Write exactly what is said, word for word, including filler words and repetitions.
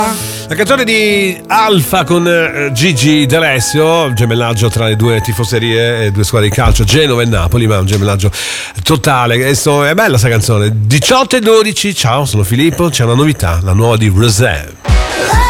La canzone di Alfa con eh, Gigi D'Alessio, gemellaggio tra le due tifoserie e due squadre di calcio, Genova e Napoli, ma un gemellaggio totale. E so, è bella sta canzone. diciotto e dodici, ciao, sono Filippo, c'è una novità, la nuova di Rosé.